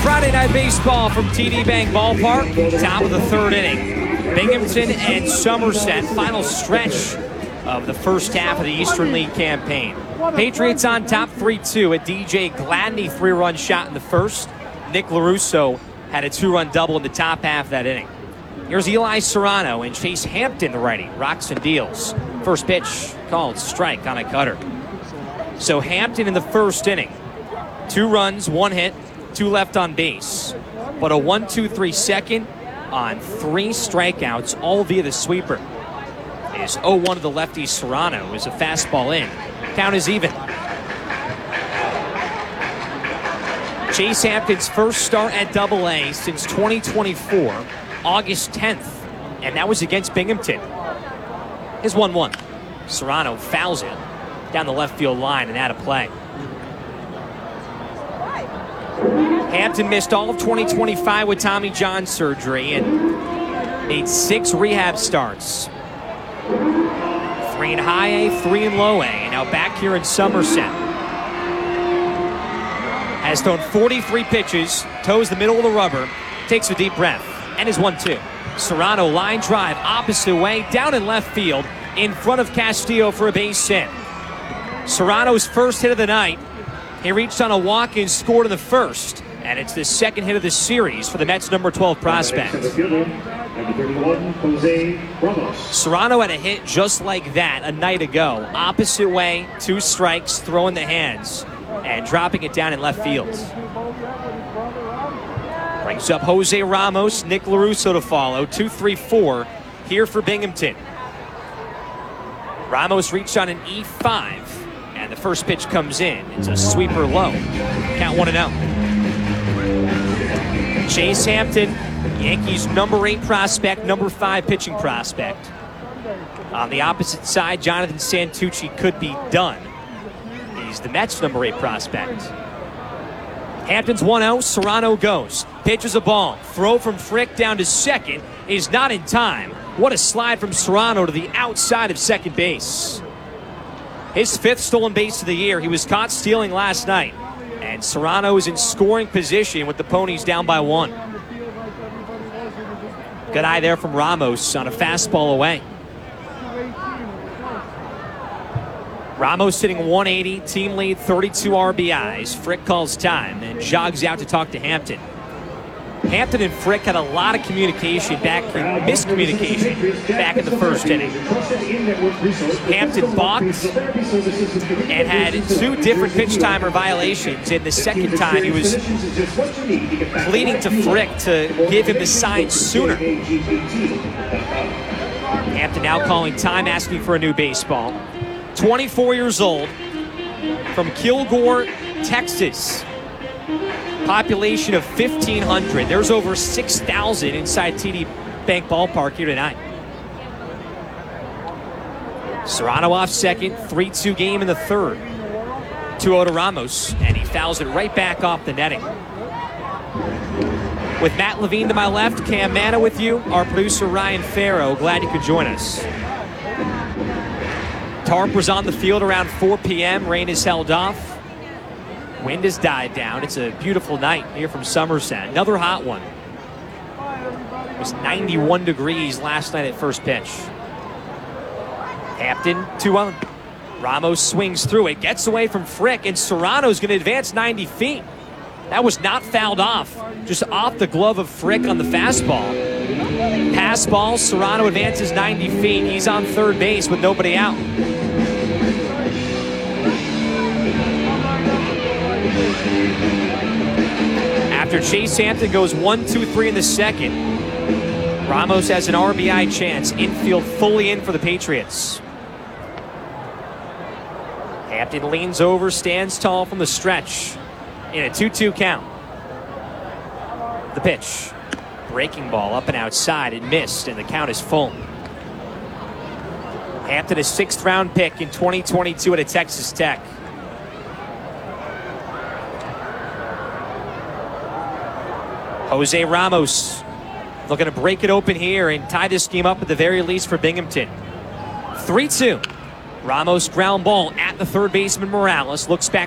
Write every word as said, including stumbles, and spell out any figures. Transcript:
Friday Night Baseball from T D Bank Ballpark. Top of the third inning. Binghamton and Somerset. Final stretch of the first half of the Eastern League campaign. Patriots on top three two at D J Gladney, three-run shot in the first. Nick LaRusso had a two-run double in the top half of that inning. Here's Eli Serrano and Chase Hampton, the righty. Rocks and deals. First pitch called strike on a cutter. So Hampton in the first inning. Two runs, one hit, two left on base. But a one two three second on three strikeouts, all via the sweeper. Is oh one to the lefty Serrano is a fastball in. Count is even. Chase Hampton's first start at Double A since twenty twenty-four, August tenth, and that was against Binghamton. His one one. Serrano fouls it down the left field line and out of play. Hampton missed all of twenty twenty-five with Tommy John surgery and made six rehab starts. Three in high A, three in low A, and now back here in Somerset. Has thrown forty-three pitches, toes the middle of the rubber, takes a deep breath, and is one two. Serrano line drive opposite way, down in left field, in front of Castillo for a base hit. Serrano's first hit of the night. He reached on a walk and scored in the first, and it's the second hit of the series for the Mets' number twelve prospect. Serrano had a hit just like that a night ago. Opposite way, two strikes, throwing the hands, and dropping it down in left field. Brings up Jose Ramos, Nick LaRusso to follow. two three four here for Binghamton. Ramos reached on an E five, and the first pitch comes in. It's a sweeper low. Count one and oh. Chase Hampton, Yankees' number eight prospect, number five pitching prospect. On the opposite side, Jonathan Santucci could be done. He's the Mets' number eight prospect. Hampton's one oh, Serrano goes. Pitches a ball. Throw from Frick down to second is not in time. What a slide from Serrano to the outside of second base. His fifth stolen base of the year. He was caught stealing last night. And Serrano is in scoring position with the Ponies down by one. Good eye there from Ramos on a fastball away. Ramos sitting one eighty, team lead, thirty-two R B Is. Frick calls time and jogs out to talk to Hampton. Hampton and Frick had a lot of communication back, miscommunication back in the first inning. Hampton balked and had two different pitch timer violations. In the second time, he was pleading to Frick to give him the sign sooner. Hampton now calling time, asking for a new baseball. twenty-four years old, from Kilgore, Texas. Population of fifteen hundred. There's over six thousand inside T D Bank Ballpark here tonight. Serrano off second, three two game in the third. two oh to Ramos, and he fouls it right back off the netting. With Matt Levine to my left, Cam Manna with you, our producer Ryan Farrow. Glad you could join us. Tarp was on the field around four p.m. Rain is held off. Wind has died down. It's a beautiful night here from Somerset. Another hot one. It was ninety-one degrees last night at first pitch. Hampton, two one. Ramos swings through it, gets away from Frick, and Serrano's going to advance ninety feet. That was not fouled off. Just off the glove of Frick on the fastball. Pass ball, Serrano advances ninety feet. He's on third base with nobody out. After Chase Hampton goes one two three in the second, Ramos has an R B I chance. Infield fully in for the Patriots. Hampton leans over, stands tall from the stretch in a two two count. The pitch. Breaking ball up and outside. It missed, and the count is full. Hampton, a sixth round pick in twenty twenty-two at a Texas Tech. Jose Ramos looking to break it open here and tie this game up at the very least for Binghamton. three two. Ramos ground ball at the third baseman Morales. Looks back